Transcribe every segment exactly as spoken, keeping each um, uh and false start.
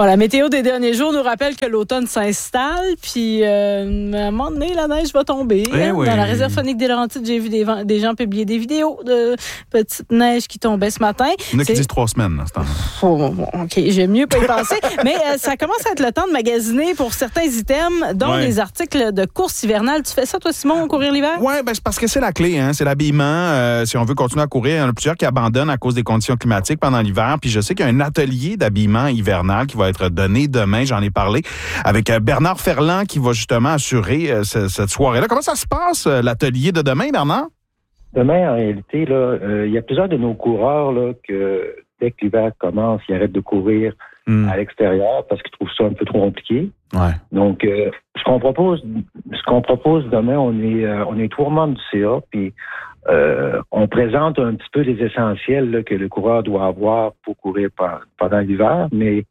Bon, la météo des derniers jours nous rappelle que l'automne s'installe, puis euh, à un moment donné, la neige va tomber. Eh hein. oui. Dans la réserve faunique des Laurentides, j'ai vu des, des gens publier des vidéos de petite neige qui tombait ce matin. Il y en a qui disent trois semaines, là, ce temps-là. Oh, bon, OK, j'aime mieux pas y penser. Mais euh, ça commence à être le temps de magasiner pour certains items, dont Ouais. les articles de course hivernale. Tu fais ça, toi, Simon, courir l'hiver? Oui, ben, c'est parce que c'est la clé, hein, c'est l'habillement. Euh, si on veut continuer à courir, il y en a plusieurs qui abandonnent à cause des conditions climatiques pendant l'hiver. Puis je sais qu'il y a un atelier d'habillement hivernal qui va être donné demain, j'en ai parlé, avec euh, Bernard Ferland qui va justement assurer euh, ce, cette soirée-là. Comment ça se passe, euh, l'atelier de demain, Bernard? Demain, en réalité, là, euh, il y a plusieurs de nos coureurs là, que dès que l'hiver commence, ils arrêtent de courir Mm. à l'extérieur parce qu'ils trouvent ça un peu trop compliqué. Ouais. Donc, euh, ce qu'on propose, ce qu'on propose demain, on est, euh, on est trois membres du C A, puis euh, on présente un petit peu les essentiels là, que le coureur doit avoir pour courir par- pendant l'hiver, mais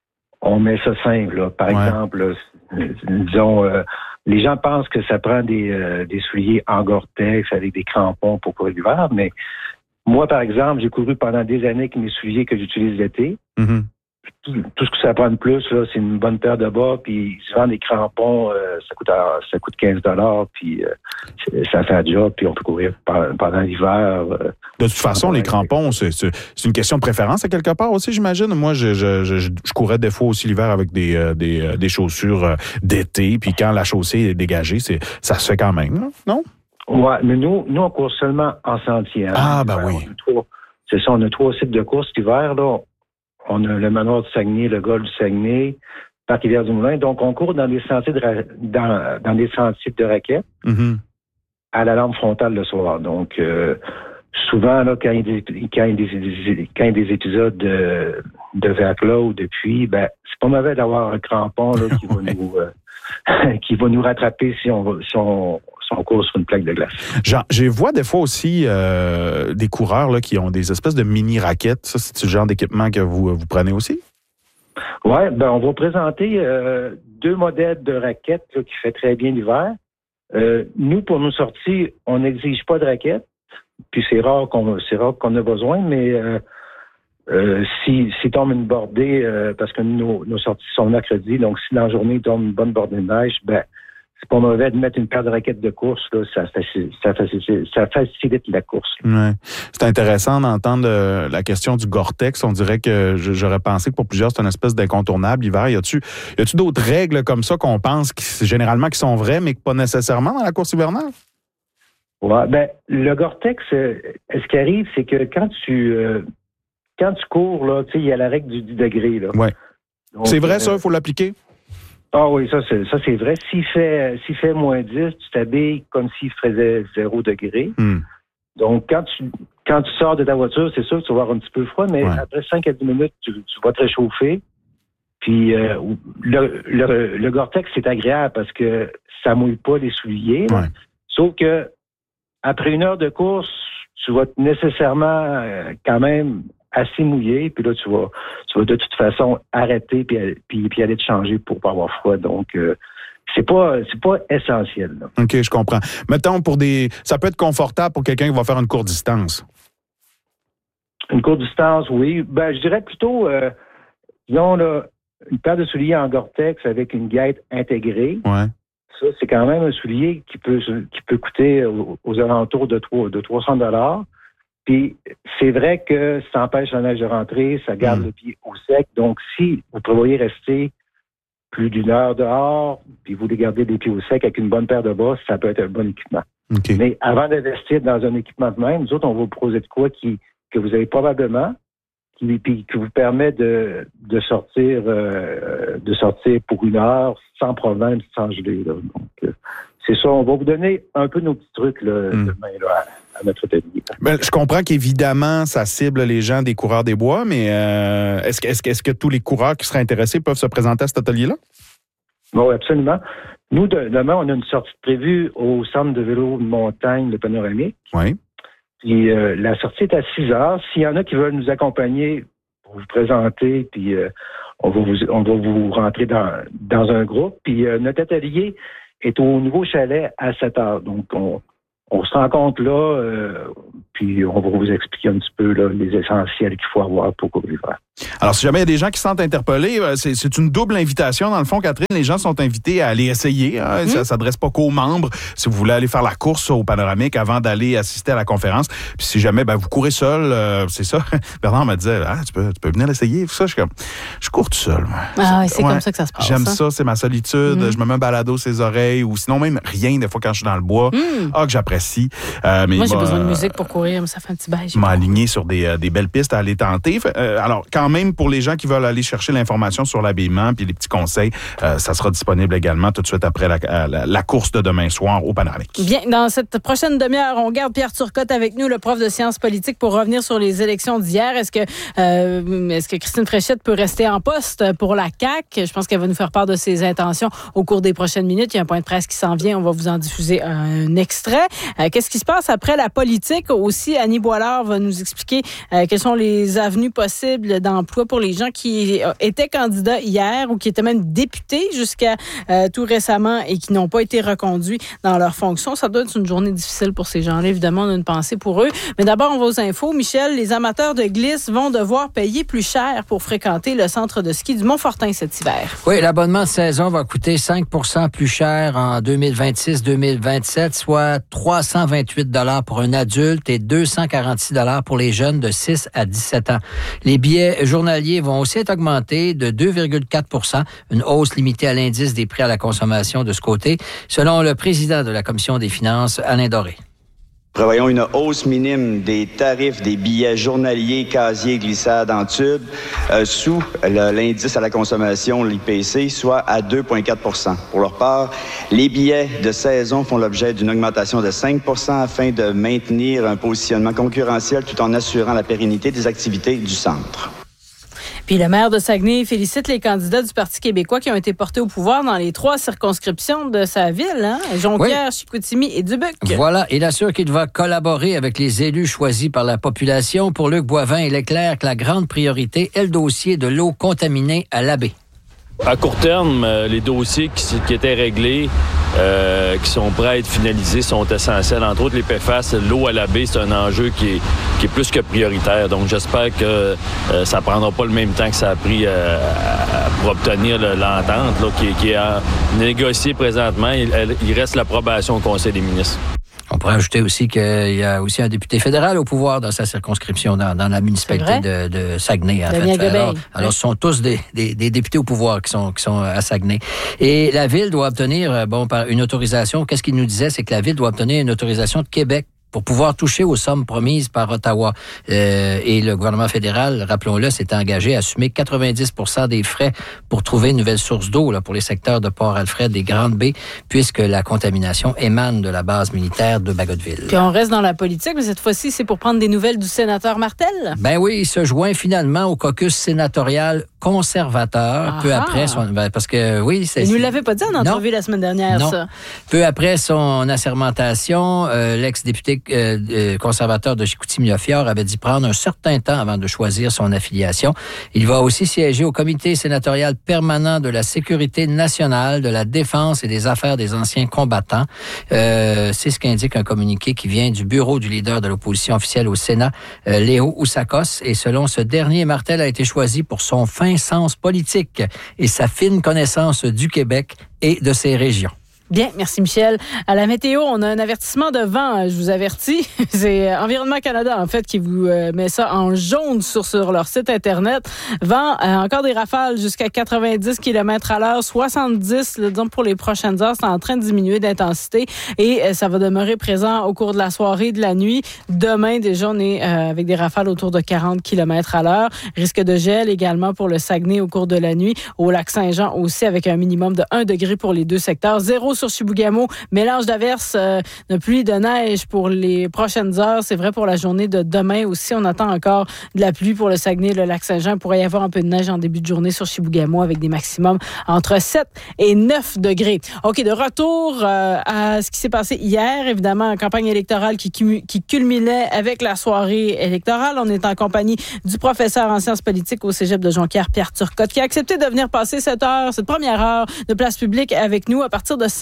on met ça simple. Là. Par Ouais. exemple, là, disons, euh, les gens pensent que ça prend des, euh, des souliers en Gore-Tex avec des crampons pour courir l'hiver, mais moi, par exemple, j'ai couru pendant des années avec mes souliers que j'utilise l'été. Mm-hmm. Tout, tout ce que ça prend de plus, là, c'est une bonne paire de bas, puis souvent des crampons, euh, ça coûte à- ça coûte quinze dollars, puis euh, c'est- ça fait un job, puis on peut courir par- pendant l'hiver. euh. De toute façon, les crampons, c'est, c'est, c'est une question de préférence à quelque part aussi, j'imagine. Moi, je, je, je, je courais des fois aussi l'hiver avec des, euh, des, euh, des chaussures euh, d'été, puis quand la chaussée est dégagée, c'est, ça se fait quand même, là, non? Ouais, mais nous, nous, on court seulement en sentier. Hein. Ah, ben L'hiver, oui. on a trois- c'est ça, on a trois sites de course l'hiver, là. On a le manoir du Saguenay, le golfe du Saguenay, Parc Hiver-du-Moulin. Donc, on court dans des sentiers de, ra- dans, dans des sentiers de raquettes Mm-hmm. à la lampe frontale le soir. Donc, euh, souvent, là, quand il y a des, quand il y a des, quand il y a des épisodes de, de verglas ou de pluie, ben, c'est pas mauvais d'avoir un crampon là, qui va nous euh, qui va nous rattraper si on va, si on, si on court sur une plaque de glace. Genre, je vois des fois aussi euh, des coureurs là, qui ont des espèces de mini-raquettes. Ça, c'est le genre d'équipement que vous, vous prenez aussi? Ouais, ben on va présenter euh, deux modèles de raquettes là, qui fait très bien l'hiver. Euh, nous, pour nos sorties, on n'exige pas de raquettes. Puis c'est rare qu'on c'est rare qu'on a besoin, mais euh, euh, si, si tombe une bordée, euh, parce que nos, nos sorties sont mercredi, donc si dans la journée il tombe une bonne bordée de neige, ben c'est pas mauvais de mettre une paire de raquettes de course, là, ça, facilite, ça, facilite, ça facilite la course. Ouais. C'est intéressant d'entendre euh, la question du Gore-Tex. On dirait que je- j'aurais pensé que pour plusieurs, c'est une espèce d'incontournable l'hiver. Y a-tu, y a-tu d'autres règles comme ça qu'on pense qui, généralement qui sont vraies, mais pas nécessairement dans la course hivernale? Ouais, ben le Gore-Tex, euh, ce qui arrive, c'est que quand tu euh, quand tu cours, là, tu sais, il y a la règle du dix degrés. Là. Ouais. Donc, C'est vrai, euh, ça? Il faut l'appliquer? Ah oui, ça c'est ça c'est vrai. S'il fait s'il fait moins dix, tu t'habilles comme s'il faisait zéro degré. Hmm. Donc quand tu quand tu sors de ta voiture, c'est sûr que tu vas avoir un petit peu froid, mais Ouais. après cinq à dix minutes, tu, tu vas te réchauffer. Puis euh, le, le, le Gore-Tex, c'est agréable parce que ça mouille pas les souliers. là. Ouais. Sauf que après une heure de course, tu vas nécessairement euh, quand même assez mouillé, puis là, tu vas, tu vas de toute façon arrêter puis, puis, puis aller te changer pour pas avoir froid. Donc, euh, c'est pas, c'est pas essentiel. Là. OK, je comprends. Mettons, pour des, ça peut être confortable pour quelqu'un qui va faire une courte distance. Une courte distance, oui. Ben, je dirais plutôt, euh, disons, là, une paire de souliers en Gore-Tex avec une guette intégrée. Ouais. Ça, c'est quand même un soulier qui peut, qui peut coûter aux, aux alentours de, trois, de trois cents dollars. Puis, c'est vrai que ça empêche la neige de rentrer, ça garde Mm. le pied au sec. Donc, si vous prévoyez rester plus d'une heure dehors, puis vous voulez garder les pieds au sec avec une bonne paire de bas, ça peut être un bon équipement. OK. Mais avant d'investir dans un équipement de même, nous autres, on va vous proposer de quoi qui, que vous avez probablement, qui, puis qui vous permet de, de sortir euh, de sortir pour une heure sans problème, sans geler. Là. Donc, euh, c'est ça. On va vous donner un peu nos petits trucs là, Mm. demain là, à, à notre atelier. Ben, je comprends qu'évidemment, ça cible les gens des coureurs des bois, mais euh, est-ce, que, est-ce, que, est-ce que tous les coureurs qui seraient intéressés peuvent se présenter à cet atelier-là? Bon, absolument. Nous, de, demain, on a une sortie prévue au centre de vélo de montagne de Panoramique. Oui. Puis euh, la sortie est à six heures. S'il y en a qui veulent nous accompagner pour vous présenter, puis euh, on va vous on va vous rentrer dans, dans un groupe. Puis euh, notre atelier est au nouveau chalet à sept heures. Donc, on, on se rencontre là, euh, puis on va vous expliquer un petit peu là, les essentiels qu'il faut avoir pour courir l'hiver. Alors, si jamais il y a des gens qui se sentent interpellés, c'est, c'est une double invitation. Dans le fond, Catherine, les gens sont invités à aller essayer. Hein. Mmh. Ça ne s'adresse pas qu'aux membres. Si vous voulez aller faire la course au Panoramique avant d'aller assister à la conférence, puis si jamais ben, vous courez seul, euh, c'est ça. Bernard me disait, ah, tu, peux, tu peux venir l'essayer. Ça, je suis comme, je cours tout seul. Moi. Ah, c'est ouais, comme ça que ça se passe. J'aime hein? ça, c'est ma solitude. Mmh. Je me mets un balado sur les oreilles ou sinon même rien des fois quand je suis dans le bois. Mmh. Ah, que j'apprécie. Euh, mais Moi, j'ai bah, besoin de musique pour courir, mais ça fait un petit bail. Je m'aligner sur des, euh, des belles pistes à aller tenter. Euh, alors, quand même, pour les gens qui veulent aller chercher l'information sur l'habillement puis les petits conseils, euh, ça sera disponible également tout de suite après la, la, la course de demain soir au Panoramique. Bien, dans cette prochaine demi-heure, on garde Pierre Turcotte avec nous, le prof de sciences politiques, pour revenir sur les élections d'hier. Est-ce que, euh, est-ce que Christine Fréchette peut rester en poste pour la C A Q? Je pense qu'elle va nous faire part de ses intentions au cours des prochaines minutes. Il y a un point de presse qui s'en vient. On va vous en diffuser un extrait. Euh, qu'est-ce qui se passe après la politique? Aussi, Annie Boilard va nous expliquer euh, quelles sont les avenues possibles d'emploi pour les gens qui étaient candidats hier ou qui étaient même députés jusqu'à euh, tout récemment et qui n'ont pas été reconduits dans leurs fonctions. Ça doit être une journée difficile pour ces gens-là. Évidemment, on a une pensée pour eux. Mais d'abord, on va aux infos. Michel, les amateurs de glisse vont devoir payer plus cher pour fréquenter le centre de ski du Mont-Fortin cet hiver. Oui, l'abonnement de saison va coûter cinq pour cent plus cher en deux mille vingt-six deux mille vingt-sept, soit trois cent vingt-huit dollars pour un adulte et deux cent quarante-six dollars pour les jeunes de six à dix-sept ans. Les billets journaliers vont aussi être augmentés de deux virgule quatre pour cent, une hausse limitée à l'indice des prix à la consommation de ce côté, selon le président de la Commission des finances, Alain Doré. Prévoyons une hausse minime des tarifs des billets journaliers, casiers, glissades en tube euh, sous le, l'indice à la consommation, l'I P C, soit à deux virgule quatre pour cent. Pour leur part, les billets de saison font l'objet d'une augmentation de cinq pour cent afin de maintenir un positionnement concurrentiel tout en assurant la pérennité des activités du centre. Puis le maire de Saguenay félicite les candidats du Parti québécois qui ont été portés au pouvoir dans les trois circonscriptions de sa ville, hein? Jonquière, oui. Chicoutimi et Dubuc. Voilà, il assure qu'il va collaborer avec les élus choisis par la population. Pour Luc Boivin, il est clair que la grande priorité est le dossier de l'eau contaminée à l'abbé. À court terme, les dossiers qui, qui étaient réglés, euh, qui sont prêts à être finalisés, sont essentiels. Entre autres, les P F A S, l'eau à la baie, c'est un enjeu qui est, qui est plus que prioritaire. Donc, j'espère que euh, ça ne prendra pas le même temps que ça a pris euh, à, pour obtenir le, l'entente là, qui, qui est à négocier présentement. Il, il reste l'approbation au Conseil des ministres. On pourrait ajouter aussi qu'il y a aussi un député fédéral au pouvoir dans sa circonscription, dans, dans la municipalité de, de Saguenay. En fait. Alors, alors, ce sont tous des, des, des députés au pouvoir qui sont, qui sont à Saguenay. Et la Ville doit obtenir, bon, par une autorisation. Qu'est-ce qu'il nous disait? C'est que la Ville doit obtenir une autorisation de Québec pour pouvoir toucher aux sommes promises par Ottawa. Euh, et le gouvernement fédéral, rappelons-le, s'est engagé à assumer quatre-vingt-dix pour cent des frais pour trouver une nouvelle source d'eau là, pour les secteurs de Port-Alfred et Grande-Baie, puisque la contamination émane de la base militaire de Bagotville. Puis on reste dans la politique, mais cette fois-ci, c'est pour prendre des nouvelles du sénateur Martel. Ben oui, il se joint finalement au caucus sénatorial conservateur, ah peu ah. après son... Ben, parce que, oui... C'est, il ne nous l'avait pas dit en entrevue la semaine dernière, non. ça. Peu après son assermentation, euh, l'ex-député euh, euh, conservateur de Chicoutimi-Lafiore avait dit prendre un certain temps avant de choisir son affiliation. Il va aussi siéger au comité sénatorial permanent de la sécurité nationale, de la défense et des affaires des anciens combattants. Euh, c'est ce qu'indique un communiqué qui vient du bureau du leader de l'opposition officielle au Sénat, euh, Léo Oussakos. Et selon ce dernier, Martel a été choisi pour son fin sens politique et sa fine connaissance du Québec et de ses régions. Bien, merci Michel. À la météo, on a un avertissement de vent, je vous avertis. C'est Environnement Canada, en fait, qui vous met ça en jaune sur, sur leur site Internet. Vent, euh, encore des rafales jusqu'à quatre-vingt-dix kilomètres à l'heure, soixante-dix, là, disons, pour les prochaines heures. C'est en train de diminuer d'intensité et euh, ça va demeurer présent au cours de la soirée et de la nuit. Demain, déjà, on est euh, avec des rafales autour de quarante kilomètres à l'heure. Risque de gel également pour le Saguenay au cours de la nuit. Au Lac-Saint-Jean aussi, avec un minimum de un degré pour les deux secteurs. Zéro sur Chibougamau, mélange d'averses, euh, de pluie, de neige pour les prochaines heures. C'est vrai pour la journée de demain aussi. On attend encore de la pluie pour le Saguenay, le Lac-Saint-Jean. Il pourrait y avoir un peu de neige en début de journée sur Chibougamau avec des maximums entre sept et neuf degrés. OK, de retour euh, à ce qui s'est passé hier. Évidemment, campagne électorale qui, qui culminait avec la soirée électorale. On est en compagnie du professeur en sciences politiques au Cégep de Jonquière, Pierre Turcotte, qui a accepté de venir passer cette heure, cette première heure de place publique avec nous à partir de seize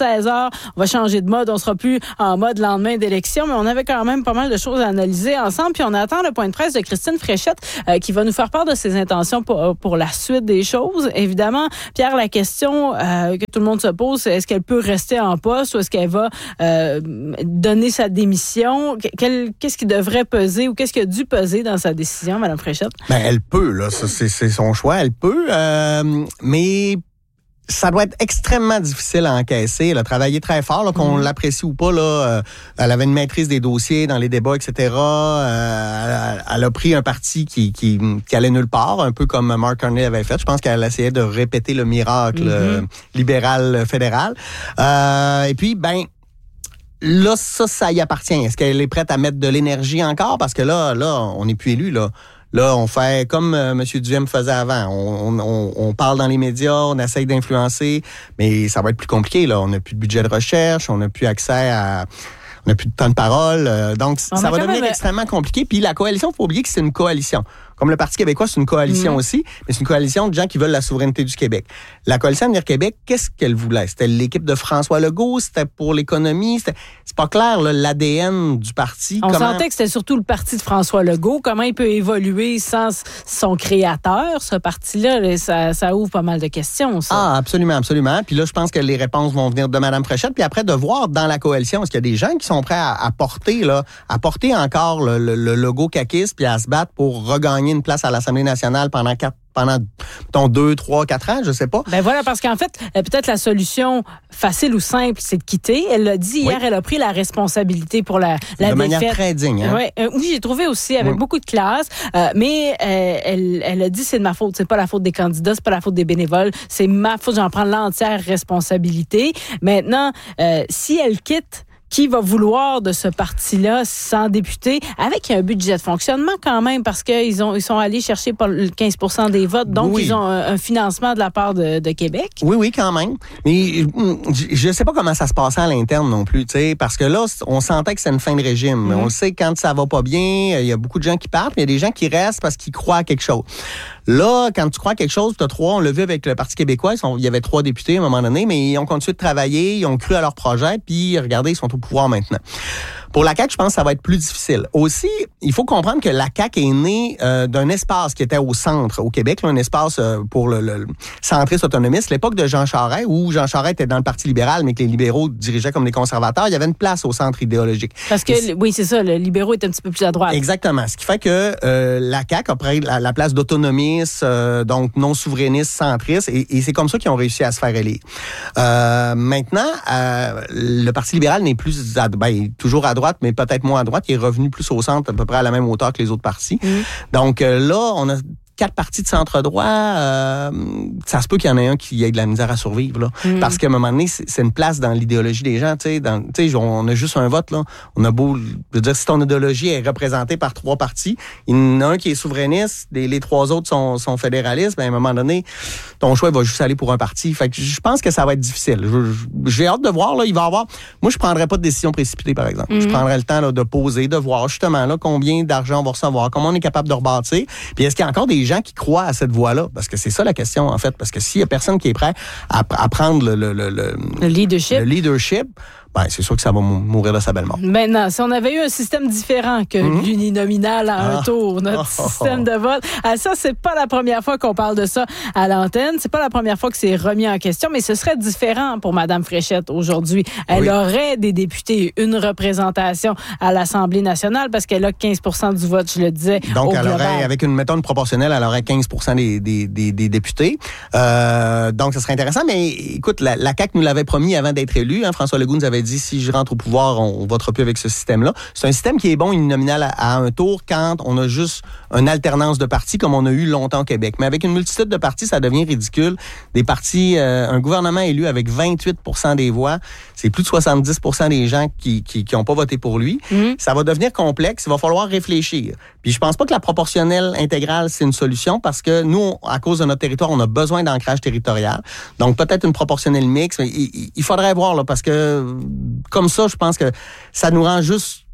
seize heures. On va changer de mode. On sera plus en mode lendemain d'élection, mais on avait quand même pas mal de choses à analyser ensemble. Puis on attend le point de presse de Christine Fréchette euh, qui va nous faire part de ses intentions pour, pour la suite des choses. Évidemment, Pierre, la question euh, que tout le monde se pose, c'est est-ce qu'elle peut rester en poste ou est-ce qu'elle va euh, donner sa démission? Quel, qu'est-ce qui devrait peser ou qu'est-ce qui a dû peser dans sa décision, Mme Fréchette? Ben, elle peut, là. Ça, c'est, c'est son choix. Elle peut. Euh, mais ça doit être extrêmement difficile à encaisser. Elle a travaillé très fort, là, qu'on mmh. l'apprécie ou pas. Là, euh, elle avait une maîtrise des dossiers dans les débats, et cetera. Euh, elle, elle a pris un parti qui, qui, qui allait nulle part, un peu comme Mark Carney avait fait. Je pense qu'elle essayait de répéter le miracle mmh. euh, libéral fédéral. Euh, et puis, ben... Là, ça, ça y appartient. Est-ce qu'elle est prête à mettre de l'énergie encore? Parce que là, là, on n'est plus élu, là. Là, on fait comme euh, M. Duhem faisait avant. On, on, on parle dans les médias, on essaye d'influencer, mais ça va être plus compliqué, là. On n'a plus de budget de recherche, on n'a plus accès à... On n'a plus de temps de parole. Euh, donc, on ça va devenir même... extrêmement compliqué. Puis la coalition, il faut oublier que c'est une coalition. Comme le Parti québécois, c'est une coalition mmh. aussi, mais c'est une coalition de gens qui veulent la souveraineté du Québec. La coalition Avenir Québec, qu'est-ce qu'elle voulait? C'était l'équipe de François Legault, c'était pour l'économie, c'était... c'est pas clair, là, l'A D N du parti. On comment... sentait que c'était surtout le parti de François Legault. Comment il peut évoluer sans son créateur, ce parti-là? Ça, ça ouvre pas mal de questions, ça. Ah, absolument, absolument. Puis là, je pense que les réponses vont venir de Mme Fréchette. Puis après, de voir dans la coalition, est-ce qu'il y a des gens qui sont prêts à, à porter, là, à porter encore le, le, le logo caquiste puis à se battre pour regagner une place à l'Assemblée nationale pendant quatre pendant mettons, deux, trois, quatre ans, je sais pas. Ben voilà, parce qu'en fait, peut-être la solution facile ou simple, c'est de quitter. Elle l'a dit hier, oui. Elle a pris la responsabilité pour la, la de défaite. manière très digne. Hein? Ouais, euh, oui, j'ai trouvé aussi avec oui. beaucoup de classe, euh, mais euh, elle, elle a dit c'est de ma faute, c'est pas la faute des candidats, c'est pas la faute des bénévoles, c'est ma faute, j'en prends l'entière responsabilité. Maintenant, euh, si elle quitte, qui va vouloir de ce parti-là sans député, avec un budget de fonctionnement quand même, parce qu'ils ont ils sont allés chercher quinze pour cent des votes, donc oui. Ils ont un, un financement de la part de, de Québec. Oui, oui, quand même. Mais je ne sais pas comment ça se passait à l'interne non plus, tu sais, parce que là, on sentait que c'est une fin de régime. Mm-hmm. On le sait, quand ça va pas bien, il y a beaucoup de gens qui partent, mais il y a des gens qui restent parce qu'ils croient à quelque chose. Là, quand tu crois à quelque chose, tu as trois, on l'a vu avec le Parti québécois, ils sont, il y avait trois députés à un moment donné, mais ils ont continué de travailler, ils ont cru à leur projet, puis regardez, ils sont au pouvoir maintenant. Pour la C A Q, je pense que ça va être plus difficile. Aussi, il faut comprendre que la C A Q est née euh, d'un espace qui était au centre, au Québec, là, un espace euh, pour le, le centriste autonomiste. L'époque de Jean Charest, où Jean Charest était dans le Parti libéral, mais que les libéraux dirigeaient comme des conservateurs, il y avait une place au centre idéologique. Parce que, Et, oui, c'est ça, le libéraux est un petit peu plus à droite. Exactement. Ce qui fait que euh, la C A Q a pris la, la place d'autonomiste, euh, donc non souverainiste, centriste, et, et c'est comme ça qu'ils ont réussi à se faire élire. Euh, maintenant, euh, le Parti libéral n'est plus à, ben, toujours à droite, mais peut-être moins à droite. Il est revenu plus au centre, à peu près à la même hauteur que les autres partis. Mmh. Donc euh, là, on a quatre partis de centre-droit, euh, ça se peut qu'il y en ait un qui ait de la misère à survivre, là. Mm. Parce qu'à un moment donné, c'est, c'est une place dans l'idéologie des gens, tu sais. Dans, tu sais, on a juste un vote, là. On a beau, je veux dire, si ton idéologie est représentée par trois partis, il y en a un qui est souverainiste, les, les trois autres sont, sont fédéralistes, ben à un moment donné, ton choix, il va juste aller pour un parti. Fait que je pense que ça va être difficile. Je, je, j'ai hâte de voir, là, il va y avoir... Moi, je prendrais pas de décision précipitée, par exemple. Mm. Je prendrais le temps, là, de poser, de voir, justement, là, combien d'argent on va recevoir, comment on est capable de rebâtir. Puis est-ce qu'il y a encore des gens qui croient à cette voie-là? Parce que c'est ça la question, en fait. Parce que s'il y a personne qui est prêt à, à prendre le, le, le, le, le leadership, le leadership ben, c'est sûr que ça va mourir de sa belle mort. Maintenant, si on avait eu un système différent que mm-hmm. l'uninominal à un ah. tour, notre oh. système de vote, ah, ça, c'est pas la première fois qu'on parle de ça à l'antenne. C'est pas la première fois que c'est remis en question, mais ce serait différent pour Mme Fréchette aujourd'hui. Elle oui. aurait des députés, une représentation à l'Assemblée nationale parce qu'elle a quinze pour cent du vote, je le disais. Donc, au elle global. aurait, avec une méthode proportionnelle, elle aurait quinze pour cent des, des, des, des députés. Euh, donc, ça serait intéressant. Mais écoute, la, la C A Q nous l'avait promis avant d'être élue. Hein. François Legault nous avait dit, si je rentre au pouvoir, on, on votera plus avec ce système-là. C'est un système qui est bon uninominal à, à un tour quand on a juste une alternance de partis comme on a eu longtemps au Québec. Mais avec une multitude de partis, ça devient ridicule. Des partis, euh, un gouvernement élu avec vingt-huit pour cent des voix, c'est plus de soixante-dix pour cent des gens qui qui, qui ont pas voté pour lui. Mmh. Ça va devenir complexe. Il va falloir réfléchir. Puis je pense pas que la proportionnelle intégrale, c'est une solution parce que nous, on, à cause de notre territoire, on a besoin d'ancrage territorial. Donc peut-être une proportionnelle mixte. Il, il, il faudrait voir, là, parce que comme ça, je pense que ça nous rend juste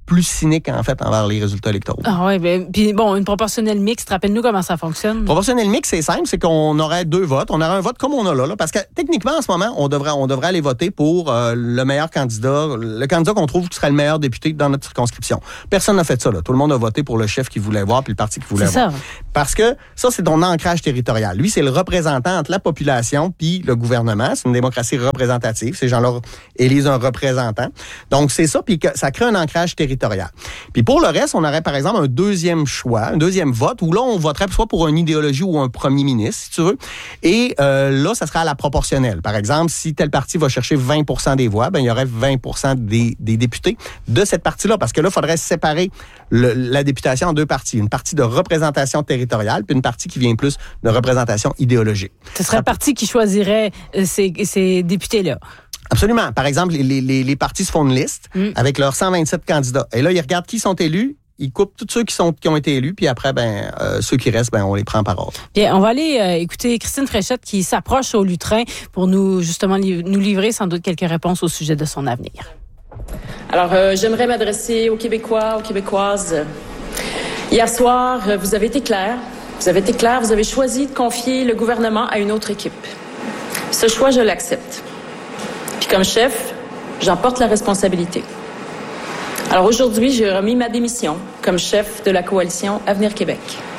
plus cynique, en fait, envers les résultats électoraux. Ah oui, ben, puis bon, une proportionnelle mixte, rappelle-nous comment ça fonctionne. Proportionnelle mixte, c'est simple, c'est qu'on aurait deux votes. On aurait un vote comme on a là, là parce que techniquement, en ce moment, on devrait, on devrait aller voter pour euh, le meilleur candidat, le candidat qu'on trouve qui serait le meilleur député dans notre circonscription. Personne n'a fait ça, là. Tout le monde a voté pour le chef qu'il voulait voir puis le parti qu'il voulait c'est voir. Ça. Parce que ça, c'est ton ancrage territorial. Lui, c'est le représentant entre la population puis le gouvernement. C'est une démocratie représentative. Ces gens-là élisent un représentant. Donc, c'est ça, puis ça crée un ancrage territorial. Puis pour le reste, on aurait par exemple un deuxième choix, un deuxième vote, où là, on voterait soit pour une idéologie ou un premier ministre, si tu veux. Et euh, là, ça serait à la proportionnelle. Par exemple, si tel parti va chercher vingt pour cent des voix, ben il y aurait vingt pour cent des, des députés de cette partie-là. Parce que là, il faudrait séparer le, la députation en deux parties. Une partie de représentation territoriale, puis une partie qui vient plus de représentation idéologique. Ce serait le parti qui choisirait ces, ces députés-là. Absolument. Par exemple, les, les, les partis se font une liste mm. avec leurs cent vingt-sept candidats. Et là, ils regardent qui sont élus, ils coupent tous ceux qui, sont, qui ont été élus, puis après, ben, euh, ceux qui restent, ben, on les prend par ordre. Bien, on va aller euh, écouter Christine Fréchette qui s'approche au lutrin pour nous, justement, li- nous livrer sans doute quelques réponses au sujet de son avenir. Alors, euh, j'aimerais m'adresser aux Québécois, aux Québécoises. Hier soir, vous avez été clair. Vous avez été clair, vous avez choisi de confier le gouvernement à une autre équipe. Ce choix, je l'accepte. Puis comme chef, j'en porte la responsabilité. Alors aujourd'hui, j'ai remis ma démission comme chef de la coalition Avenir Québec.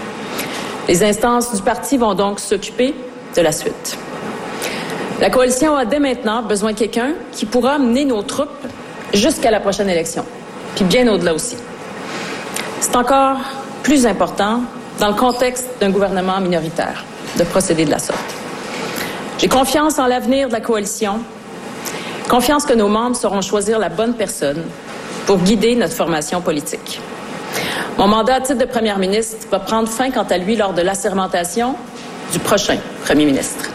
Les instances du parti vont donc s'occuper de la suite. La coalition a dès maintenant besoin de quelqu'un qui pourra mener nos troupes jusqu'à la prochaine élection, puis bien au-delà aussi. C'est encore plus important dans le contexte d'un gouvernement minoritaire de procéder de la sorte. J'ai confiance en l'avenir de la coalition. Confiance que nos membres sauront choisir la bonne personne pour guider notre formation politique. Mon mandat à titre de première ministre va prendre fin, quant à lui, lors de l'assermentation du prochain premier ministre.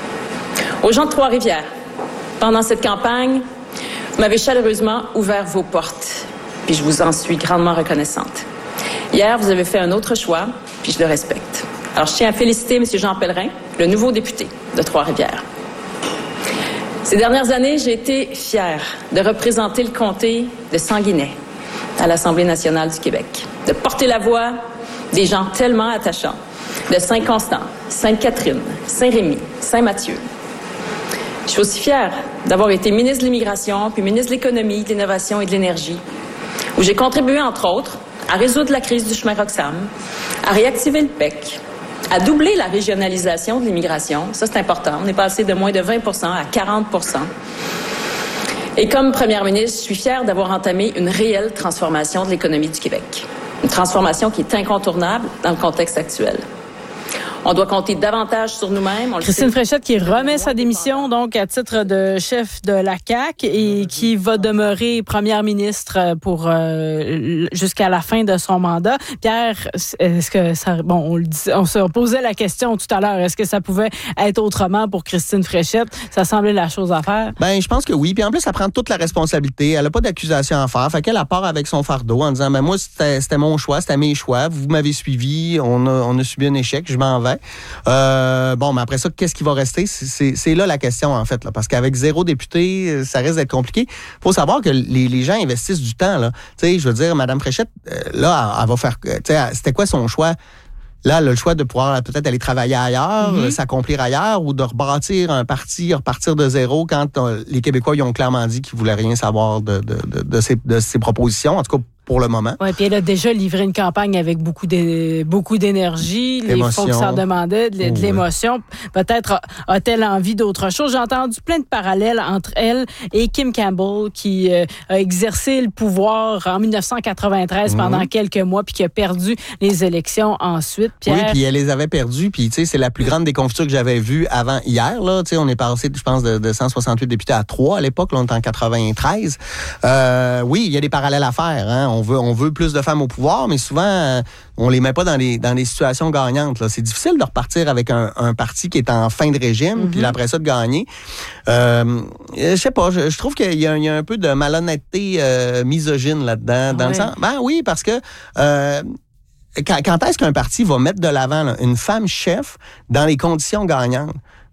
Aux gens de Trois-Rivières, pendant cette campagne, vous m'avez chaleureusement ouvert vos portes, puis je vous en suis grandement reconnaissante. Hier, vous avez fait un autre choix, puis je le respecte. Alors, je tiens à féliciter M. Jean Pellerin, le nouveau député de Trois-Rivières. Ces dernières années, j'ai été fière de représenter le comté de Sanguinet à l'Assemblée nationale du Québec, de porter la voix des gens tellement attachants de Saint-Constant, Sainte-Catherine, Saint-Rémy, Saint-Mathieu. Je suis aussi fière d'avoir été ministre de l'Immigration, puis ministre de l'Économie, de l'Innovation et de l'Énergie, où j'ai contribué, entre autres, à résoudre la crise du chemin Roxham, à réactiver le P E C, à doubler la régionalisation de l'immigration. Ça, c'est important. On est passé de moins de vingt pour cent à quarante pour cent. Et comme première ministre, je suis fière d'avoir entamé une réelle transformation de l'économie du Québec. Une transformation qui est incontournable dans le contexte actuel. On doit compter davantage sur nous-mêmes. Christine Fréchette qui remet sa démission donc à titre de chef de la C A Q et qui va demeurer première ministre pour euh, jusqu'à la fin de son mandat. Pierre, est-ce que ça bon on le dit, on se posait la question tout à l'heure, est-ce que ça pouvait être autrement pour Christine Fréchette? Ça semblait la chose à faire. Ben je pense que oui, puis en plus elle prend toute la responsabilité, elle a pas d'accusation à faire, fait qu'elle a part avec son fardeau en disant ben moi c'était, c'était mon choix, c'était mes choix, vous m'avez suivi, on a on a subi un échec, je m'en vais. Euh, bon, mais après ça, qu'est-ce qui va rester? C'est, c'est, c'est là la question, en fait, là, parce qu'avec zéro député, ça risque d'être compliqué. Il faut savoir que les, les gens investissent du temps. Là. Tu sais, je veux dire, Mme Fréchette, euh, là, elle, elle va faire... Tu sais, c'était quoi son choix? Là, elle a le choix de pouvoir peut-être aller travailler ailleurs, mm-hmm. s'accomplir ailleurs, ou de rebâtir un parti, repartir de zéro quand euh, les Québécois ils ont clairement dit qu'ils voulaient rien savoir de, de, de, de, ces, de ces propositions. En tout cas, pour le moment. Oui, puis elle a déjà livré une campagne avec beaucoup, de, beaucoup d'énergie, les fonds que ça demandait, de, de l'émotion. Peut-être a-t-elle envie d'autre chose. J'ai entendu plein de parallèles entre elle et Kim Campbell, qui euh, a exercé le pouvoir en dix-neuf cent quatre-vingt-treize mmh. pendant quelques mois, puis qui a perdu les élections ensuite. Pierre... Oui, puis elle les avait perdues, puis tu sais, c'est la plus grande déconfiture que j'avais vue avant hier. Là, tu sais, on est passé, je pense, de, de cent soixante-huit députés à trois à l'époque. Là, on est en quatre-vingt-treize. Euh, oui, il y a des parallèles à faire. Hein. On veut, on veut plus de femmes au pouvoir, mais souvent, euh, on les met pas dans les, dans les situations gagnantes. Là. C'est difficile de repartir avec un, un parti qui est en fin de régime, mm-hmm. puis après ça, de gagner. Euh, je sais pas, je, je trouve qu'il y a, il y a un peu de malhonnêteté euh, misogyne là-dedans. Dans oui. le sens, ben oui, parce que... Euh, Quand, quand est-ce qu'un parti va mettre de l'avant là, une femme chef dans les conditions gagnantes?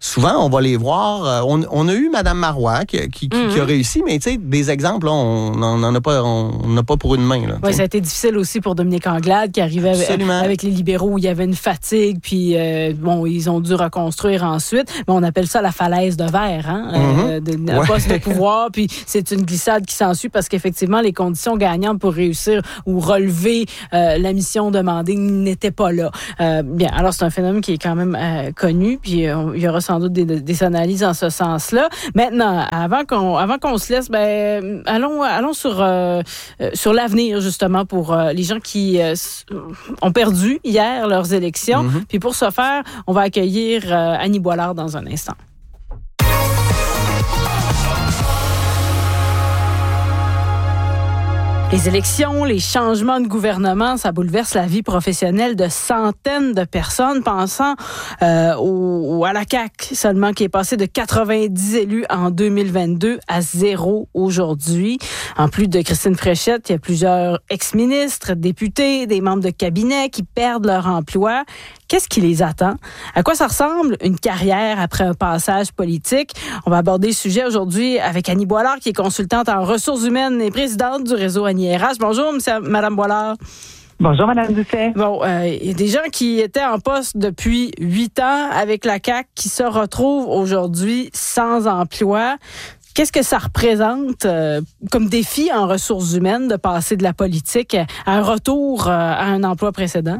souvent, on va les voir. Euh, on, on a eu Mme Marois qui, qui, mm-hmm. qui a réussi, mais tu sais, des exemples, là, on n'en a pas, on n'a pas pour une main. Oui, ça a été difficile aussi pour Dominique Anglade qui arrivait avec, avec les libéraux où il y avait une fatigue, puis euh, bon, ils ont dû reconstruire ensuite. Mais on appelle ça la falaise de verre, hein, mm-hmm. euh, de, un ouais. poste de pouvoir, puis c'est une glissade qui s'ensuit parce qu'effectivement, les conditions gagnantes pour réussir ou relever euh, la mission demandée n'étaient pas là. Euh, bien, alors c'est un phénomène qui est quand même euh, connu, puis euh, il y aura sans doute des, des analyses en ce sens-là. Maintenant, avant qu'on, avant qu'on se laisse, ben, allons, allons sur, euh, sur l'avenir, justement, pour euh, les gens qui euh, ont perdu hier leurs élections. Mm-hmm. Puis pour ce faire, on va accueillir euh, Annie Boilard dans un instant. Les élections, les changements de gouvernement, ça bouleverse la vie professionnelle de centaines de personnes, pensant euh, au, à la C A Q seulement, qui est passé de quatre-vingt-dix élus en deux mille vingt-deux à zéro aujourd'hui. En plus de Christine Fréchette, il y a plusieurs ex-ministres, députés, des membres de cabinet qui perdent leur emploi. Qu'est-ce qui les attend? À quoi ça ressemble une carrière après un passage politique? On va aborder le sujet aujourd'hui avec Annie Boilard, qui est consultante en ressources humaines et présidente du réseau Annie R H. Bonjour, monsieur, Madame Boilard. Bonjour, Madame Doucet. Bon, euh, il y a des gens qui étaient en poste depuis huit ans avec la C A Q qui se retrouvent aujourd'hui sans emploi. Qu'est-ce que ça représente euh, comme défi en ressources humaines de passer de la politique à un retour euh, à un emploi précédent?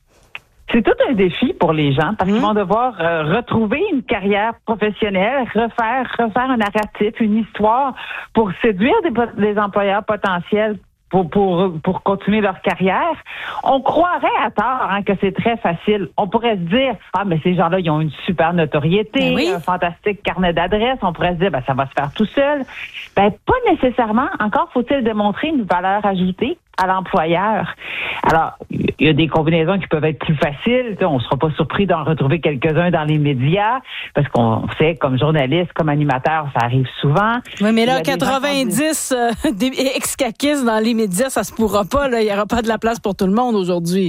C'est tout un défi pour les gens parce mmh. qu'ils vont devoir euh, retrouver une carrière professionnelle, refaire refaire un narratif, une histoire pour séduire des, des employeurs potentiels pour pour pour continuer leur carrière. On croirait à tort hein, que c'est très facile. On pourrait se dire ah mais ces gens-là ils ont une super notoriété, ben oui. un fantastique carnet d'adresses. On pourrait se dire ben ça va se faire tout seul. Ben pas nécessairement. Encore faut-il démontrer une valeur ajoutée à l'employeur. Alors, il y a des combinaisons qui peuvent être plus faciles. On ne sera pas surpris d'en retrouver quelques-uns dans les médias, parce qu'on sait, comme journaliste, comme animateur, ça arrive souvent. Oui, mais là, quatre-vingt-dix euh, des ex-caquistes dans les médias, ça se pourra pas. Là. Il n'y aura pas de la place pour tout le monde aujourd'hui.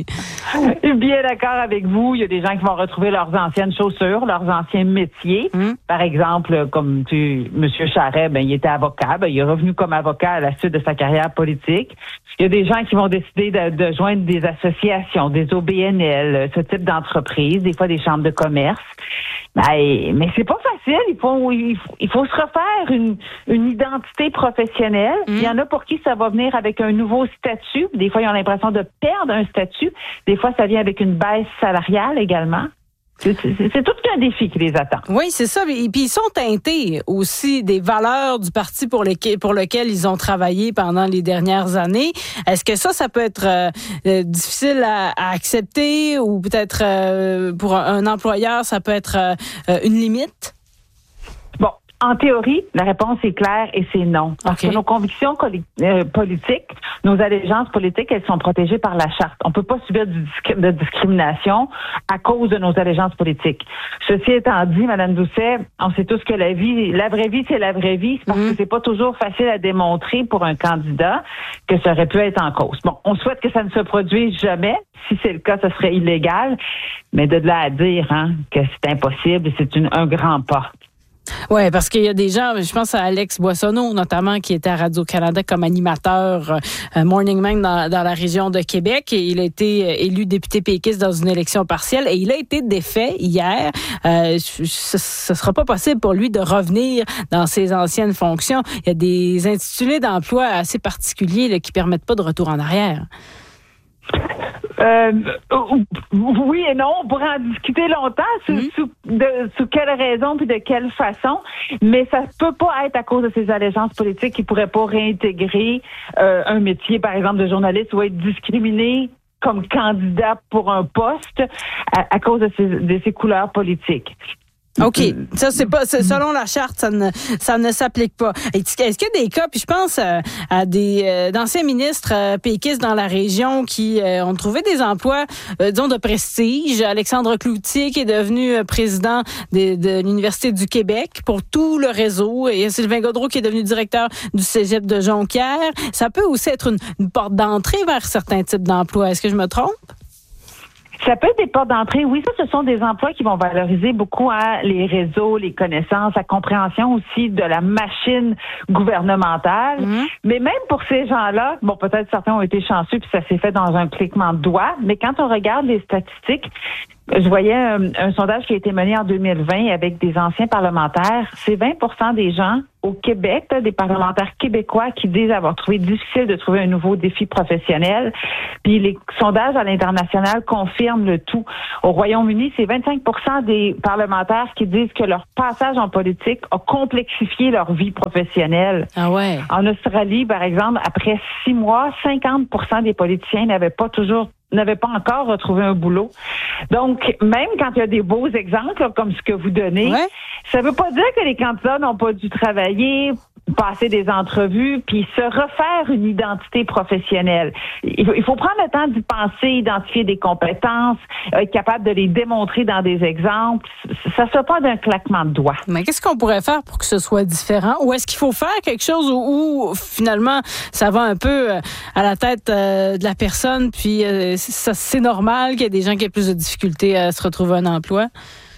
Bien d'accord avec vous. Il y a des gens qui vont retrouver leurs anciennes chaussures, leurs anciens métiers. Hum. Par exemple, comme tu, M. Charest, ben, il était avocat. Ben, il est revenu comme avocat à la suite de sa carrière politique. Il y a des gens qui vont décider de, de joindre des associations, des O B N L, ce type d'entreprise, des fois des chambres de commerce. Ben, mais c'est pas facile. Il faut, il faut, il faut se refaire une, une identité professionnelle. Mmh. Il y en a pour qui ça va venir avec un nouveau statut. Des fois, ils ont l'impression de perdre un statut. Des fois, ça vient avec une baisse salariale également. C'est, c'est, c'est tout un défi qui les attend. Oui, c'est ça. Et puis, ils sont teintés aussi des valeurs du parti pour, lesquels, pour lequel ils ont travaillé pendant les dernières années. Est-ce que ça, ça peut être euh, difficile à, à accepter ou peut-être euh, pour un, un employeur, ça peut être euh, une limite? Bon. En théorie, la réponse est claire et c'est non. Parce okay. que nos convictions colli- euh, politiques, nos allégeances politiques, elles sont protégées par la charte. On peut pas subir du disc- de discrimination à cause de nos allégeances politiques. Ceci étant dit, Madame Doucet, on sait tous que la vie, la vraie vie, c'est la vraie vie. C'est parce mmh. que c'est pas toujours facile à démontrer pour un candidat que ça aurait pu être en cause. Bon, on souhaite que ça ne se produise jamais. Si c'est le cas, ce serait illégal. Mais de là à dire hein, que c'est impossible, c'est une, un grand pas. Oui, parce qu'il y a des gens, je pense à Alex Boissonneau, notamment, qui était à Radio-Canada comme animateur euh, Morning Man dans, dans la région de Québec. Et il a été élu député péquiste dans une élection partielle et il a été défait hier. Euh, ce ne sera pas possible pour lui de revenir dans ses anciennes fonctions. Il y a des intitulés d'emploi assez particuliers là, qui ne permettent pas de retour en arrière. Euh, oui et non, on pourrait en discuter longtemps sous, mmh. sous, de, sous quelle raison puis de quelle façon, mais ça peut pas être à cause de ces allégeances politiques qui pourraient pas réintégrer euh, un métier, par exemple, de journaliste ou être discriminé comme candidat pour un poste à, à cause de ces, de ces couleurs politiques. OK. Ça, c'est pas, c'est, selon la charte, ça ne, ça ne s'applique pas. Est-ce qu'il y a des cas, puis je pense à, à des, euh, d'anciens ministres euh, péquistes dans la région qui euh, ont trouvé des emplois, euh, disons, de prestige. Alexandre Cloutier, qui est devenu euh, président de, de l'Université du Québec pour tout le réseau. Et Sylvain Gaudreault, qui est devenu directeur du Cégep de Jonquière. Ça peut aussi être une, une porte d'entrée vers certains types d'emplois. Est-ce que je me trompe? Ça peut être des portes d'entrée. Oui, ça, ce sont des emplois qui vont valoriser beaucoup hein, les réseaux, les connaissances, la compréhension aussi de la machine gouvernementale. Mm-hmm. Mais même pour ces gens-là, bon, peut-être certains ont été chanceux puis ça s'est fait dans un cliquement de doigts, mais quand on regarde les statistiques, je voyais un, un sondage qui a été mené en deux mille vingt avec des anciens parlementaires. C'est vingt pour cent des gens au Québec, là, des parlementaires québécois qui disent avoir trouvé difficile de trouver un nouveau défi professionnel. Puis les sondages à l'international confirment le tout. Au Royaume-Uni, c'est vingt-cinq pour cent des parlementaires qui disent que leur passage en politique a complexifié leur vie professionnelle. Ah ouais. En Australie, par exemple, après six mois, cinquante pour cent des politiciens n'avaient pas toujours n'avait pas encore retrouvé un boulot. Donc, même quand il y a des beaux exemples, là, comme ce que vous donnez, ouais. ça ne veut pas dire que les candidats n'ont pas dû travailler, passer des entrevues, puis se refaire une identité professionnelle. Il faut, il faut prendre le temps d'y penser, identifier des compétences, être capable de les démontrer dans des exemples. Ça ne se fait pas d'un claquement de doigts. Mais qu'est-ce qu'on pourrait faire pour que ce soit différent? Ou est-ce qu'il faut faire quelque chose où, où finalement, ça va un peu à la tête euh, de la personne, puis euh, ça, c'est normal qu'il y ait des gens qui aient plus de difficultés à se retrouver un emploi?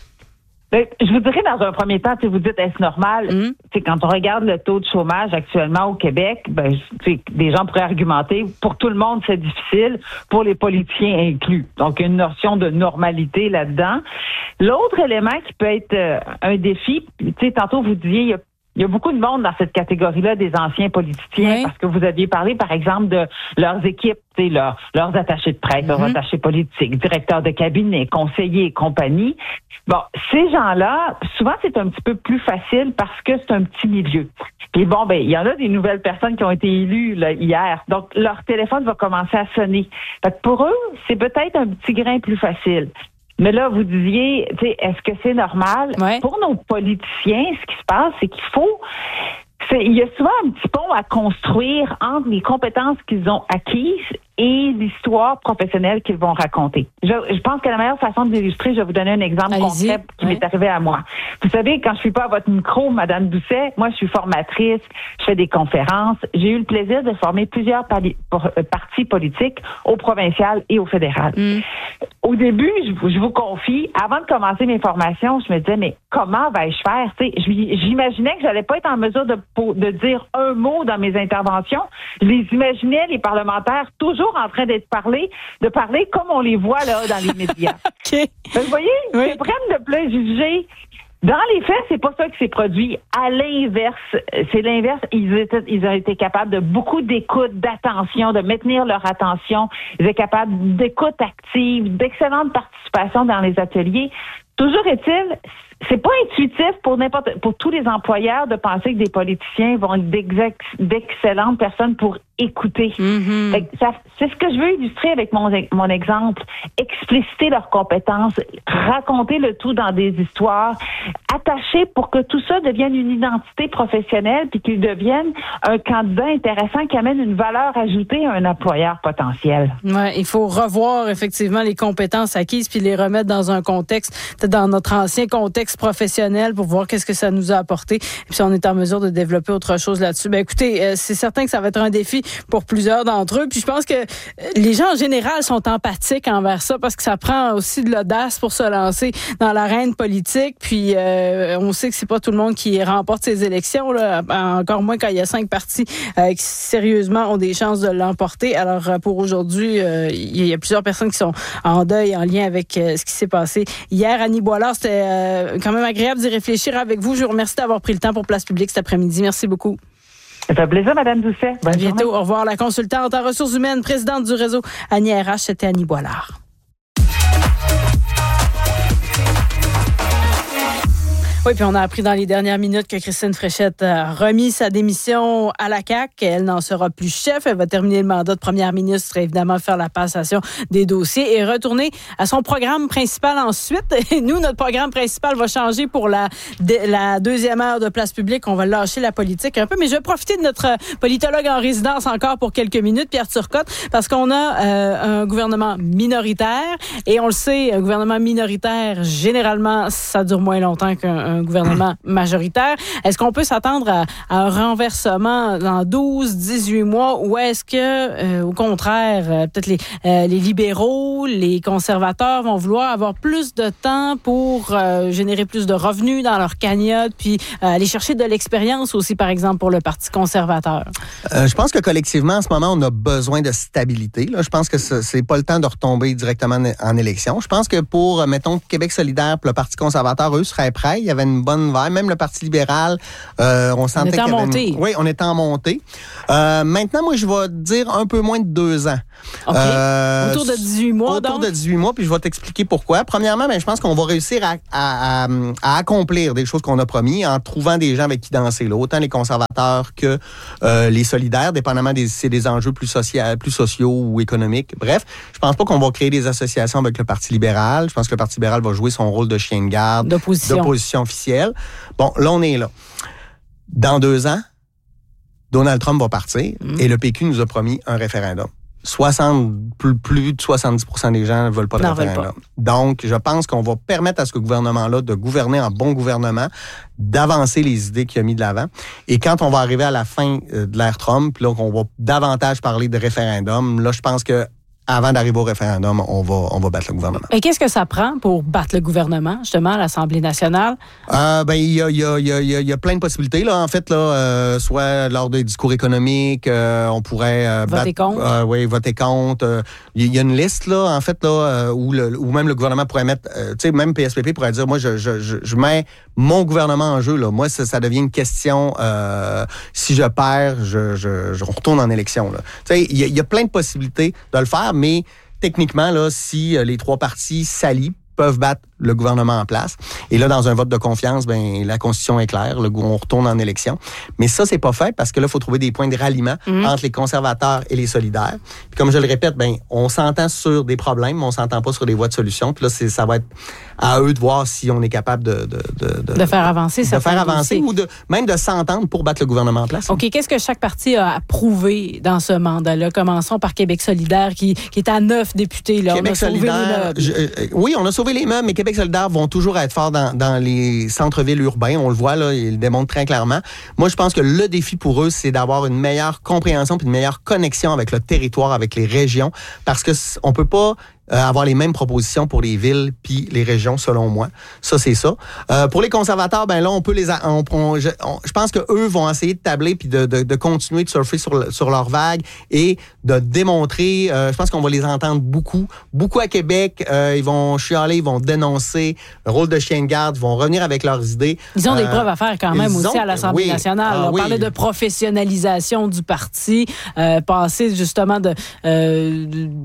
Ben, je vous dirais, dans un premier temps, si vous dites, est-ce normal? Mm. Quand on regarde le taux de chômage actuellement au Québec, ben, des gens pourraient argumenter, pour tout le monde, c'est difficile, pour les politiciens inclus. Donc, une notion de normalité là-dedans. L'autre élément qui peut être euh, un défi, tu sais, tantôt vous disiez, il y a Il y a beaucoup de monde dans cette catégorie-là des anciens politiciens oui. parce que vous aviez parlé, par exemple, de leurs équipes, leur, leurs attachés de presse, mm-hmm. leurs attachés politiques, directeurs de cabinet, conseillers et compagnie. Bon, ces gens-là, souvent, c'est un petit peu plus facile parce que c'est un petit milieu. Puis bon, ben, il y en a des nouvelles personnes qui ont été élues là, hier. Donc, leur téléphone va commencer à sonner. Fait que pour eux, c'est peut-être un petit grain plus facile. Mais là, vous disiez, tu sais, est-ce que c'est normal? Ouais. Pour nos politiciens, ce qui se passe, c'est qu'il faut... C'est, il y a souvent un petit pont à construire entre les compétences qu'ils ont acquises et l'histoire professionnelle qu'ils vont raconter. Je, je pense que la meilleure façon de l'illustrer, je vais vous donner un exemple Allez-y. concret qui ouais. m'est arrivé à moi. Vous savez, quand je suis pas à votre micro, Madame Doucet, moi, je suis formatrice, je fais des conférences. J'ai eu le plaisir de former plusieurs pali- pour, euh, partis politiques au provincial et au fédéral. Mm. Au début, je, je vous confie, avant de commencer mes formations, je me disais, mais comment vais-je faire? T'sais, j'imaginais que j'allais pas être en mesure de, de dire un mot dans mes interventions. Je les imaginais, les parlementaires, toujours en train d'être parlé, de parler comme on les voit là dans les médias. okay. Vous voyez, oui. ils prennent de préjugés. Dans les faits, c'est pas ça qui s'est produit. À l'inverse, c'est l'inverse. Ils étaient, ils ont été capables de beaucoup d'écoute, d'attention, de maintenir leur attention. Ils étaient capables d'écoute active, d'excellente participation dans les ateliers. Toujours est-il, c'est pas intuitif pour n'importe, pour tous les employeurs de penser que des politiciens vont être d'ex- d'excellentes personnes pour écouter. Mm-hmm. Fait que ça, c'est ce que je veux illustrer avec mon, mon exemple. Expliciter leurs compétences, raconter le tout dans des histoires, attacher pour que tout ça devienne une identité professionnelle puis qu'ils deviennent un candidat intéressant qui amène une valeur ajoutée à un employeur potentiel. Ouais, il faut revoir effectivement les compétences acquises puis les remettre dans un contexte, dans notre ancien contexte professionnel pour voir qu'est-ce que ça nous a apporté et puis si on est en mesure de développer autre chose là-dessus. Ben écoutez, euh, c'est certain que ça va être un défi pour plusieurs d'entre eux. Puis je pense que les gens en général sont empathiques envers ça parce que ça prend aussi de l'audace pour se lancer dans l'arène politique. Puis euh, on sait que c'est pas tout le monde qui remporte ces élections, là, encore moins quand il y a cinq partis euh, qui sérieusement ont des chances de l'emporter. Alors pour aujourd'hui, euh, il y a plusieurs personnes qui sont en deuil en lien avec euh, ce qui s'est passé hier. Annie Boilard, c'était euh, quand même agréable d'y réfléchir avec vous. Je vous remercie d'avoir pris le temps pour Place Publique cet après-midi. Merci beaucoup. Ça fait plaisir, Mme Doucet. Bonne à bientôt. journée. Au revoir. La consultante en ressources humaines, présidente du réseau Annie R H, c'était Annie Boilard. Oui, puis on a appris dans les dernières minutes que Christine Fréchette a remis sa démission à la C A Q. Elle n'en sera plus chef. Elle va terminer le mandat de première ministre, évidemment faire la passation des dossiers et retourner à son programme principal ensuite. Et nous, notre programme principal va changer pour la, la deuxième heure de Place Publique. On va lâcher la politique un peu, mais je vais profiter de notre politologue en résidence encore pour quelques minutes, Pierre Turcotte, parce qu'on a euh, un gouvernement minoritaire et on le sait, un gouvernement minoritaire, généralement, ça dure moins longtemps qu'un un gouvernement majoritaire. Est-ce qu'on peut s'attendre à, à un renversement dans douze, dix-huit mois ou est-ce que, euh, au contraire, euh, peut-être les, euh, les libéraux, les conservateurs vont vouloir avoir plus de temps pour euh, générer plus de revenus dans leur cagnotte puis euh, aller chercher de l'expérience aussi, par exemple, pour le Parti conservateur? Euh, je pense que collectivement, en ce moment, on a besoin de stabilité. Là. Je pense que ce, c'est pas le temps de retomber directement en élection. Je pense que pour, mettons, Québec solidaire et le Parti conservateur, eux, seraient prêts. Il y avait une bonne vibe. Même le Parti libéral, euh, on sentait qu'il y avait... On est en montée. Une... Oui, on est en montée. Euh, maintenant, moi, je vais dire un peu moins de deux ans. OK. Euh, autour de dix-huit mois, autour donc? Autour de dix-huit mois, puis je vais t'expliquer pourquoi. Premièrement, ben, je pense qu'on va réussir à, à, à, à accomplir des choses qu'on a promis en trouvant des gens avec qui danser. Là. Autant les conservateurs que euh, les solidaires, dépendamment des, c'est des enjeux plus, social, plus sociaux ou économiques. Bref, je pense pas qu'on va créer des associations avec le Parti libéral. Je pense que le Parti libéral va jouer son rôle de chien de garde, d'opposition, d'opposition officielle. Bon, là, on est là. Dans deux ans, Donald Trump va partir mmh. et le P Q nous a promis un référendum. soixante, plus, plus de soixante-dix pour cent des gens ne veulent pas de non, référendum. Pas. Donc, je pense qu'on va permettre à ce gouvernement-là de gouverner en bon gouvernement, d'avancer les idées qu'il a mis de l'avant. Et quand on va arriver à la fin de l'ère Trump, là, qu'on va davantage parler de référendum, là, je pense que avant d'arriver au référendum, on va, on va battre le gouvernement. Et qu'est-ce que ça prend pour battre le gouvernement, justement, à l'Assemblée nationale? Euh, ben, il y a, y a, y a, y a plein de possibilités, là. En fait, là, euh, soit lors des discours économiques, euh, on pourrait... Euh, voter battre, contre? Euh, oui, voter contre. Il euh, y a une liste, là, en fait, là, euh, où, le, où même le gouvernement pourrait mettre... Euh, tu sais, même P S P P pourrait dire, moi, je, je, je, je mets mon gouvernement en jeu, là. Moi, ça, ça devient une question... Euh, si je perds, je, je, je retourne en élection, là. Tu sais, il y, y a plein de possibilités de le faire, mais techniquement, là, si les trois partis s'allient, peuvent battre le gouvernement en place. Et là, dans un vote de confiance, ben la Constitution est claire, le, on retourne en élection. Mais ça, c'est pas fait parce que là, il faut trouver des points de ralliement mmh. entre les conservateurs et les solidaires. Puis comme je le répète, ben on s'entend sur des problèmes, mais on s'entend pas sur des voies de solution. Puis là, c'est, ça va être à eux de voir si on est capable de... De, de, de, de faire avancer ça. De faire avancer ou de même de s'entendre pour battre le gouvernement en place. OK. Qu'est-ce que chaque parti a approuvé dans ce mandat-là? Commençons par Québec solidaire, qui, qui est à neuf députés. Là. Québec on a solidaire, sauvé les meubles. Je, euh, oui, on a sauvé les meubles, mais Québec solidaire vont toujours être forts dans, dans les centres-villes urbains. On le voit, là, ils le démontrent très clairement. Moi, je pense que le défi pour eux, c'est d'avoir une meilleure compréhension puis une meilleure connexion avec le territoire, avec les régions, parce que on peut pas Euh, avoir les mêmes propositions pour les villes puis les régions, selon moi. Ça, c'est ça. Euh, pour les conservateurs, ben là, on peut les... A, on, on, je, on, je pense qu'eux vont essayer de tabler puis de, de, de continuer de surfer sur, le, sur leur vague et de démontrer... Euh, je pense qu'on va les entendre beaucoup. Beaucoup à Québec. Euh, ils vont chialer, ils vont dénoncer le rôle de chien de garde, ils vont revenir avec leurs idées. Ils ont euh, des preuves à faire quand même aussi ont, à l'Assemblée oui. nationale. Ah, on oui. parlait de professionnalisation du parti, euh, passer justement de, euh,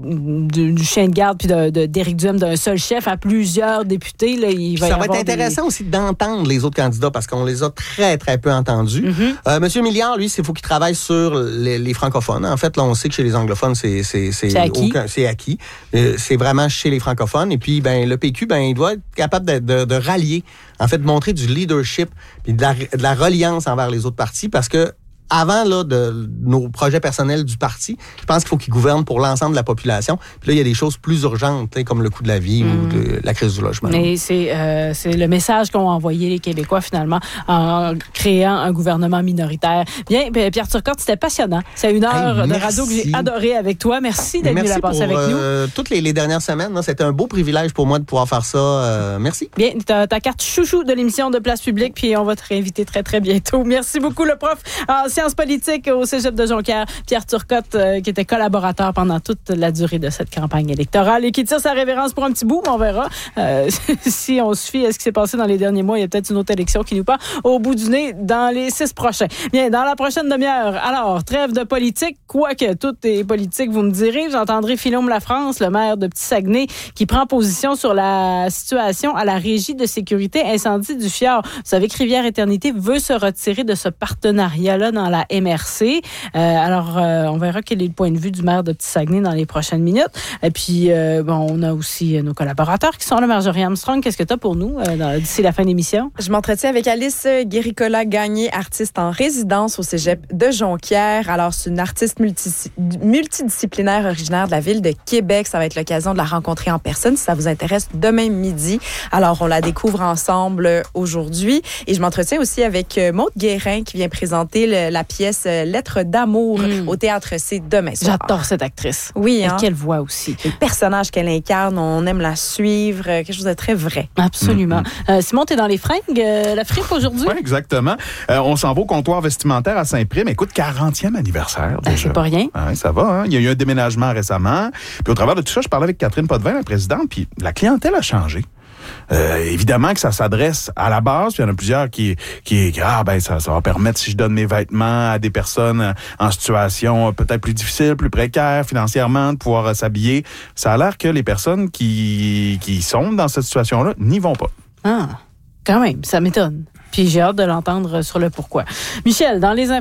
du, du chien de garde puis de, de, d'Éric Duhem d'un seul chef à plusieurs députés. Là, il va ça y va être intéressant des... aussi d'entendre les autres candidats parce qu'on les a très, très peu entendus. Mm-hmm. Euh, Monsieur Milliard, lui, il faut qu'il travaille sur les, les francophones. En fait, là, on sait que chez les anglophones, c'est, c'est, c'est, c'est acquis. Aucun, c'est acquis. Euh, c'est vraiment chez les francophones. Et puis, ben, le P Q, ben, il doit être capable de, de, de rallier, en fait, de montrer du leadership puis de la, de la reliance envers les autres partis parce que avant là, de nos projets personnels du parti, je pense qu'il faut qu'ils gouvernent pour l'ensemble de la population. Puis là, il y a des choses plus urgentes, comme le coût de la vie mmh. ou de, la crise du logement. Mais c'est, euh, c'est le message qu'ont envoyé les Québécois, finalement, en créant un gouvernement minoritaire. Bien, Pierre Turcotte, c'était passionnant. C'est une heure hey, de radio que j'ai adoré avec toi. Merci d'être venu la passer avec euh, nous. Toutes les, les dernières semaines, là, c'était un beau privilège pour moi de pouvoir faire ça. Euh, merci. Bien, t'as ta carte chouchou de l'émission de Place Publique, puis on va te réinviter très, très bientôt. Merci beaucoup, le prof en sciences politiques au Cégep de Jonquière, Pierre Turcotte, euh, qui était collaborateur pendant toute la durée de cette campagne électorale et qui tire sa révérence pour un petit bout, mais on verra euh, si on se fie à ce qui s'est passé dans les derniers mois. Il y a peut-être une autre élection qui nous part au bout du nez dans les six prochains. Bien, dans la prochaine demi-heure, alors, trêve de politique, quoique tout est politique, vous me direz, j'entendrai Philome Lafrance, le maire de Petit-Saguenay, qui prend position sur la situation à la Régie de sécurité incendie du Fjord. Vous savez que Rivière Éternité veut se retirer de ce partenariat-là dans la M R C. Euh, alors, euh, on verra quel est le point de vue du maire de Petit-Saguenay dans les prochaines minutes. Et puis, euh, bon, on a aussi nos collaborateurs qui sont là. Marjorie Armstrong, qu'est-ce que tu as pour nous euh, dans, d'ici la fin de l'émission? Je m'entretiens avec Alice Guéricola-Gagné, artiste en résidence au cégep de Jonquière. Alors, c'est une artiste multi- multidisciplinaire originaire de la ville de Québec. Ça va être l'occasion de la rencontrer en personne si ça vous intéresse demain midi. Alors, on la découvre ensemble aujourd'hui. Et je m'entretiens aussi avec Maude Guérin qui vient présenter le, la pièce Lettres d'amour mmh. au Théâtre C demain soir. J'adore cette actrice. Oui, hein? Et quelle voix aussi. Le personnage qu'elle incarne, on aime la suivre. Quelque chose de très vrai. Absolument. Mmh. Euh, Simon, t'es dans les fringues, euh, la fripe aujourd'hui? Oui, exactement. Euh, on s'en va au comptoir vestimentaire à Saint-Prime. Écoute, quarantième anniversaire. Ben, c'est pas rien. Ouais, ça va, hein? Il y a eu un déménagement récemment. Puis au travers de tout ça, je parlais avec Catherine Potvin, la présidente, puis la clientèle a changé. Euh, évidemment que ça s'adresse à la base, puis il y en a plusieurs qui, qui, qui ah ben ça, ça va permettre, si je donne mes vêtements à des personnes en situation peut-être plus difficile, plus précaire financièrement, de pouvoir euh, s'habiller. Ça a l'air que les personnes qui, qui sont dans cette situation-là n'y vont pas. Ah, quand même, ça m'étonne. Puis j'ai hâte de l'entendre sur le pourquoi. Michel, dans les infos.